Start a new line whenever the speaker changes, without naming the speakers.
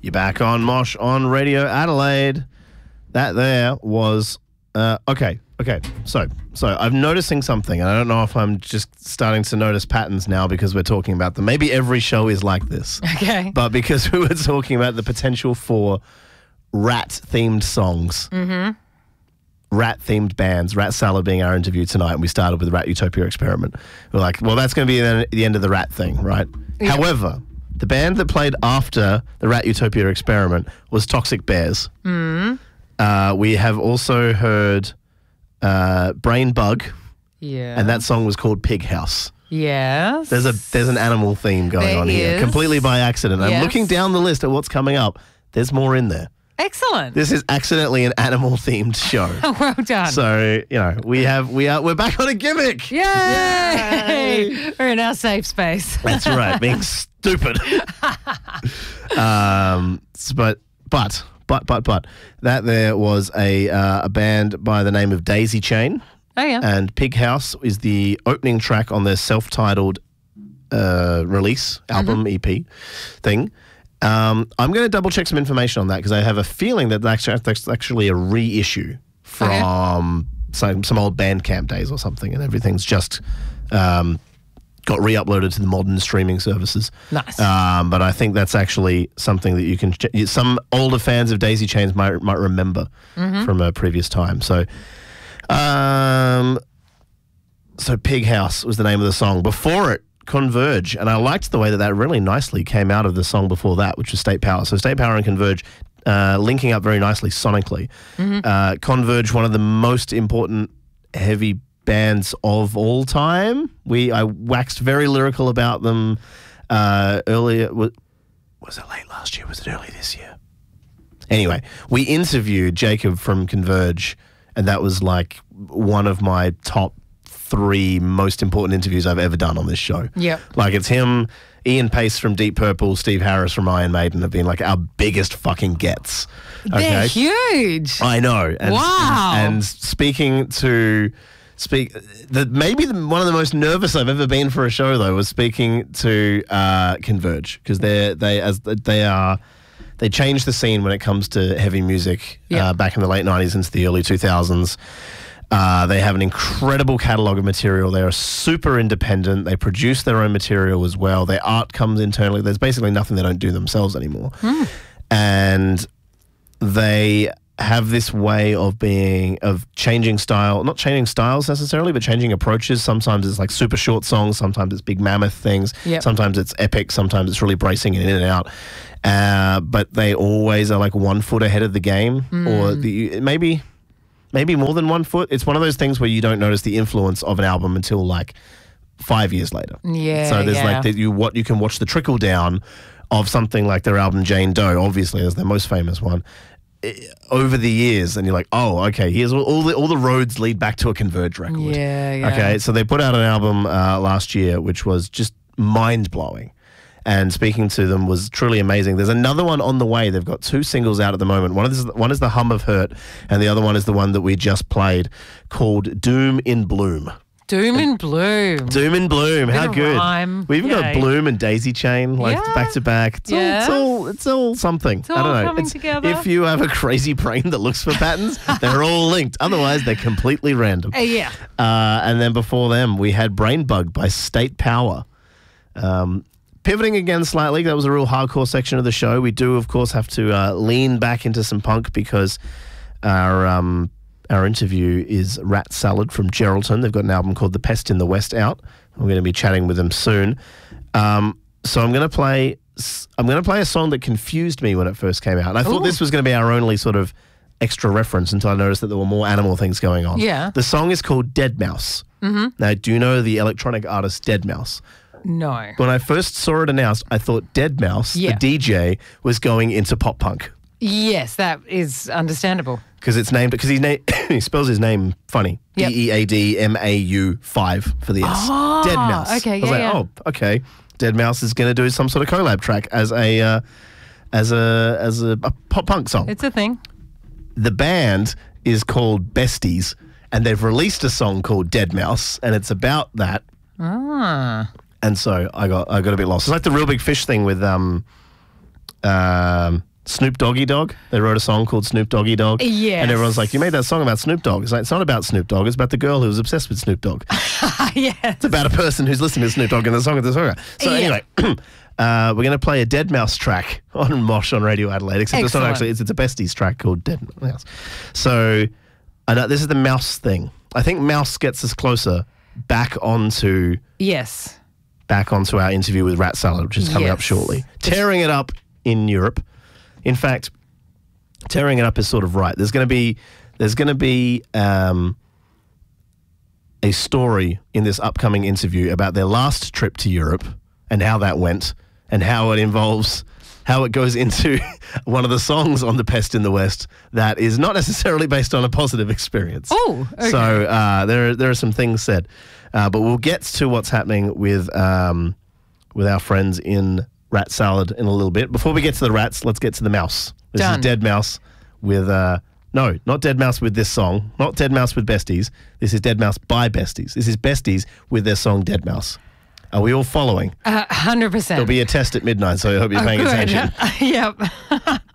You're back on Mosh on Radio Adelaide. That there was okay. So I'm noticing something, and I don't know if I'm just starting to notice patterns now because we're talking about them. Maybe every show is like this.
Okay.
But because we were talking about the potential for rat-themed songs, rat-themed bands, Rat Salad being our interview tonight, and we started with the Rat Utopia Experiment. We're like, well, that's going to be the end of the rat thing, right?
Yeah.
However, the band that played after the Rat Utopia Experiment was Toxic Bears. We have also heard Brain Bug,
Yeah.
and that song was called Pig House.
Yes.
There's an animal theme going
There
on here,
is.
completely by accident. I'm
Yes.
looking down the list at what's coming up. There's more in there.
Excellent.
This is accidentally an animal-themed show.
Well done.
So, we're back on a gimmick.
Yay! We're in our safe space.
That's right, being stupid. But that there was a band by the name of Daisy Chain,
Oh, yeah.
and Pig House is the opening track on their self-titled release album EP thing. I'm going to double check some information on that because I have a feeling that that's actually a reissue from some old Bandcamp days or something, and everything's just got re-uploaded to the modern streaming services.
Nice.
But I think that's actually something that you can. Some older fans of Daisy Chains might remember from a previous time. So, Pig House was the name of the song. Before it, Converge, and I liked the way that really nicely came out of the song before that, which was State Power. So State Power and Converge linking up very nicely sonically. Converge, one of the most important heavy bands of all time. I waxed very lyrical about them earlier. Was it late last year? Was it early this year? Anyway, we interviewed Jacob from Converge, and that was like one of my top 3 most important interviews I've ever done on this show.
Yep.
Like, it's him, Ian Pace from Deep Purple, Steve Harris from Iron Maiden have been like our biggest fucking gets.
They're huge.
I know. And,
Wow.
And maybe one of the most nervous I've ever been for a show, though, was speaking to Converge, because they changed the scene when it comes to heavy music back in the late 90s into the early 2000s. They have an incredible catalogue of material. They are super independent. They produce their own material as well. Their art comes internally. There's basically nothing they don't do themselves anymore. And they have this way of changing style, not changing styles necessarily, but changing approaches. Sometimes it's like super short songs. Sometimes it's big mammoth things.
Yep.
Sometimes it's epic. Sometimes it's really bracing and in and out. But they always are like 1 foot ahead of the game, or maybe more than 1 foot. It's one of those things where you don't notice the influence of an album until like 5 years later.
Yeah.
So there's like you can watch the trickle down of something like their album Jane Doe, obviously as their most famous one, over the years, and you're like, oh, okay, here's all the roads lead back to a Converge record.
Yeah.
Okay, so they put out an album last year which was just mind-blowing. And speaking to them was truly amazing. There's another one on the way. They've got 2 singles out at the moment. One is The Hum of Hurt, and the other one is the one that we just played, called Doom in Bloom.
Doom and Bloom.
Doom and Bloom. How
of
good.
rhyme.
We even got
Yay.
Bloom and Daisy Chain, like
Yeah.
back to back. It's all something.
It's all
I don't know.
coming together.
If you have a crazy brain that looks for patterns, they're all linked. Otherwise, they're completely random.
Yeah.
And then before them, we had Brain Bug by State Power. Pivoting again slightly, that was a real hardcore section of the show. We do, of course, have to lean back into some punk because our interview is Rat Salad from Geraldton. They've got an album called The Pest in the West out. We're going to be chatting with them soon. So I'm going to play a song that confused me when it first came out. And I thought this was going to be our only sort of extra reference until I noticed that there were more animal things going on.
Yeah.
The song is called Dead Mouse. Now, do you know the electronic artist Dead Mouse?
No.
When I first saw it announced, I thought Dead Mouse, the DJ, was going into pop punk.
Yes, that is understandable.
Because he spells his name funny.
Yep.
DEADMAU 5 for the S.
Oh,
Dead Mouse.
okay,
I was
yeah,
like, oh, okay. Dead Mouse is going to do some sort of collab track as a pop punk song.
It's a thing.
The band is called Besties, and they've released a song called Dead Mouse, and it's about that. And so I got a bit lost. It's like the Real Big Fish thing with Snoop Doggy Dogg. They wrote a song called Snoop Doggy Dogg.
Yes.
And everyone's like, you made that song about Snoop Dogg. It's like, it's not about Snoop Dogg. It's about the girl who was obsessed with Snoop Dogg.
Yes.
It's about a person who's listening to Snoop Dogg and the song of the song. So anyway, we're going to play a Dead Mouse track on Mosh on Radio Adelaide, except it's not
Excellent.
actually, it's a Besties track called Dead Mouse. So I know this is the mouse thing. I think mouse gets us closer back onto
Yes.
our interview with Rat Salad, which is coming up
Yes.
shortly. Tearing it up in Europe. In fact, tearing it up is sort of right. There's going to be a story in this upcoming interview about their last trip to Europe and how that went and how it goes into one of the songs on The Pest in the West that is not necessarily based on a positive experience.
Oh, okay.
So there are some things said. But we'll get to what's happening with our friends in Rat Salad in a little bit. Before we get to the rats, let's get to the mouse. This
Done.
is Dead Mouse with... no, not Dead Mouse with this song. Not Dead Mouse with Besties. This is Dead Mouse by Besties. This is Besties with their song Dead Mouse. Are we all following?
100%.
There'll be a test at midnight, so I hope you're paying
Good.
attention.
Yep.